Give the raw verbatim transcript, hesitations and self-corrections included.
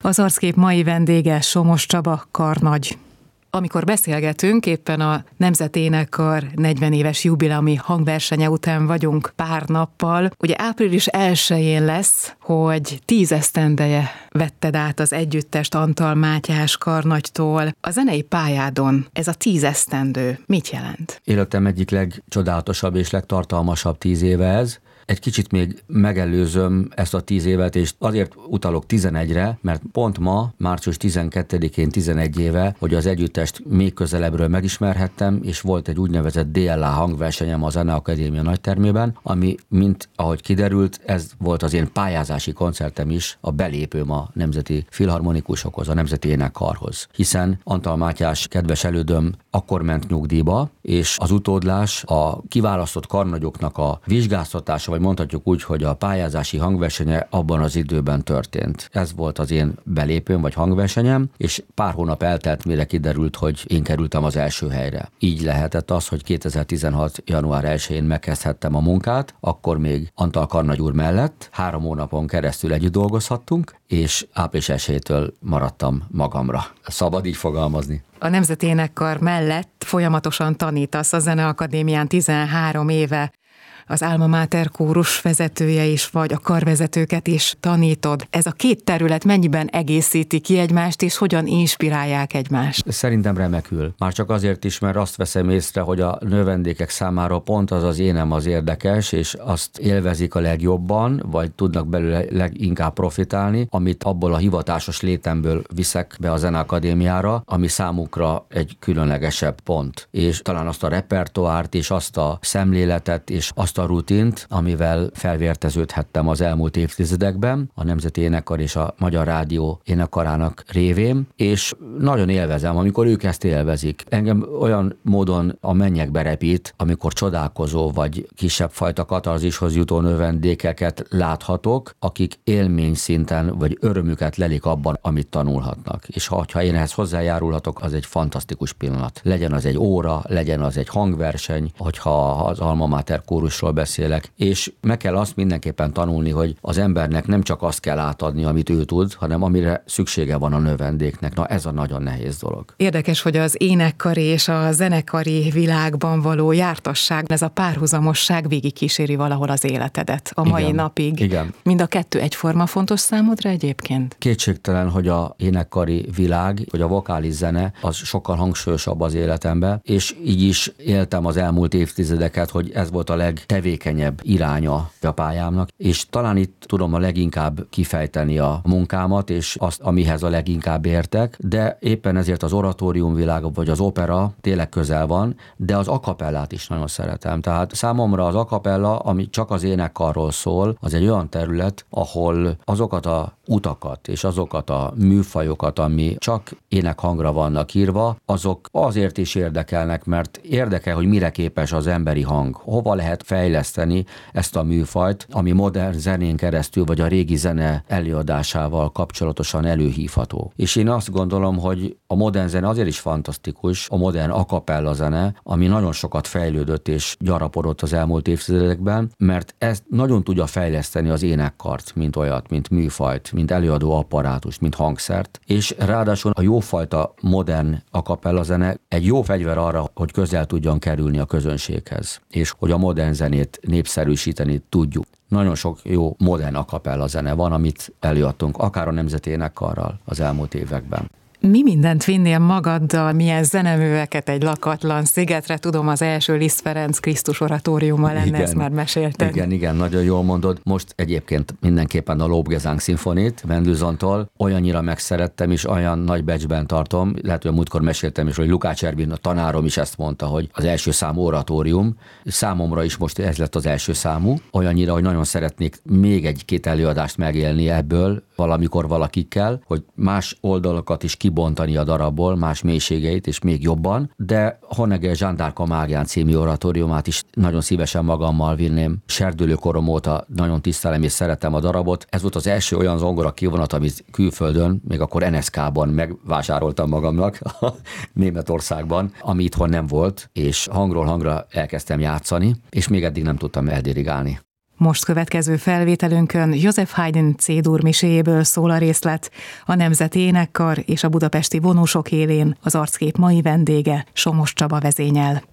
Az Arckép mai vendége Somos Csaba karnagy. Amikor beszélgetünk, éppen a Nemzeténekar negyven éves jubileumi hangversenye után vagyunk pár nappal. Ugye április elsején lesz, hogy tíz esztendeje vetted át az együttest Antal Mátyás karnagytól. A zenei pályádon ez a tíz esztendő mit jelent? Életem egyik legcsodálatosabb és legtartalmasabb tíz éve ez. Egy kicsit még megelőzöm ezt a tíz évet, és azért utalok tizenegyre, mert pont ma, március tizenkettedikén tizenegy éve, hogy az együttest még közelebbről megismerhettem, és volt egy úgynevezett dé el á hangversenyem a Zeneakadémia nagytermében, ami, mint ahogy kiderült, ez volt az én pályázási koncertem is, a belépőm a Nemzeti Filharmonikusokhoz, a Nemzeti Énekkarhoz. Hiszen Antal Mátyás kedves elődöm akkor ment nyugdíjba, és az utódlás a kiválasztott karnagyoknak a vizsgáztatása, vagy mondhatjuk úgy, hogy a pályázási hangversenye abban az időben történt. Ez volt az én belépőm, vagy hangversenyem, és pár hónap eltelt, mire kiderült, hogy én kerültem az első helyre. Így lehetett az, hogy kétezer-tizenhat. január elsején megkezdhettem a munkát, akkor még Antal karnagy úr mellett, három hónapon keresztül együtt dolgozhattunk, és április elsejétől maradtam magamra. Szabad így fogalmazni. A Nemzeti Énekkar mellett folyamatosan tanítasz a Zeneakadémián tizenhárom éve. Az Alma Mater kórus vezetője is vagy, a karvezetőket is tanítod. Ez a két terület mennyiben egészíti ki egymást, és hogyan inspirálják egymást? Szerintem remekül. Már csak azért is, mert azt veszem észre, hogy a növendékek számára pont az az énem az érdekes, és azt élvezik a legjobban, vagy tudnak belőle leginkább profitálni, amit abból a hivatásos létemből viszek be a Zeneakadémiára, ami számukra egy különlegesebb pont. És talán azt a repertoárt, és azt a szemléletet, és azt a rutint, amivel felvérteződhettem az elmúlt évtizedekben, a Nemzeti Énekkar és a Magyar Rádió énekkarának révén, és nagyon élvezem, amikor ők ezt élvezik. Engem olyan módon a mennyekbe repít, amikor csodálkozó vagy kisebb fajta katarzishoz jutó növendékeket láthatok, akik élmény szinten vagy örömüket lelik abban, amit tanulhatnak. És ha, ha én ehhez hozzájárulhatok, az egy fantasztikus pillanat. Legyen az egy óra, legyen az egy hangverseny, hogyha az Alma Mater kórusról beszélek, és meg kell azt mindenképpen tanulni, hogy az embernek nem csak azt kell átadni, amit ő tud, hanem amire szüksége van a növendéknek. Na, ez a nagyon nehéz dolog. Érdekes, hogy az énekkari és a zenekari világban való jártasság, ez a párhuzamosság végigkíséri valahol az életedet a mai igen, napig. Igen. Mind a kettő egyforma fontos számodra egyébként? Kétségtelen, hogy a énekkari világ, vagy a vokális zene, az sokkal hangsúlyosabb az életemben, és így is éltem az elmúlt évtizedeket, hogy ez volt a legtevékenyebb iránya a pályámnak, és talán itt tudom a leginkább kifejteni a munkámat, és azt, amihez a leginkább értek, de éppen ezért az oratórium világa, vagy az opera tényleg közel van, de az akapellát is nagyon szeretem. Tehát számomra az akapella, ami csak az énekkarról szól, az egy olyan terület, ahol azokat a utakat és azokat a műfajokat, ami csak énekhangra vannak írva, azok azért is érdekelnek, mert érdekel, hogy mire képes az emberi hang. Hova lehet fejleszteni ezt a műfajt, ami modern zenén keresztül, vagy a régi zene előadásával kapcsolatosan előhívható. És én azt gondolom, hogy a modern zene azért is fantasztikus, a modern a cappella zene, ami nagyon sokat fejlődött és gyarapodott az elmúlt évtizedekben, mert ezt nagyon tudja fejleszteni az énekkart, mint olyat, mint műfajt, mint előadó apparátust, mint hangszert, és ráadásul a jófajta modern a cappella zene egy jó fegyver arra, hogy közel tudjon kerülni a közönséghez, és hogy a modern zenét népszerűsíteni tudjuk. Nagyon sok jó modern a cappella zene van, amit előadtunk, akár a Nemzeti Énekkarral az elmúlt években. Mi mindent vinnél magaddal, milyen zeneműveket egy lakatlan szigetre? Tudom, az első Liszt Ferenc Krisztus oratóriuma lenne, igen, ezt már mesélted. Igen, igen, nagyon jól mondod. Most egyébként mindenképpen a Lobgesang szimfonit Mendelssohn-tól olyannyira megszerettem, és olyan nagy becsben tartom. Lehet, hogy a múltkor meséltem is, hogy Lukács Ervin, a tanárom is ezt mondta, hogy az első számú oratórium. Számomra is most ez lett az első számú. Olyannyira, hogy nagyon szeretnék még egy-két előadást megélni ebből, valamikor valakikkel, hogy más oldalakat is kibontani a darabból, más mélységeit, és még jobban, de Honegger Jeanne d'Arc a Mágián című oratóriumát is nagyon szívesen magammal vinném. Serdülőkorom óta nagyon tisztelem és szeretem a darabot. Ez volt az első olyan zongora kivonat, amit külföldön, még akkor en es ká-ban megvásároltam magamnak, Németországban, ami itthon nem volt, és hangról hangra elkezdtem játszani, és még eddig nem tudtam eldirigálni. Most következő felvételünkön Joseph Haydn C-dur miséjéből szól a részlet, a Nemzeti Énekkar és a budapesti vonósok élén az arckép mai vendége Somos Csaba vezényel.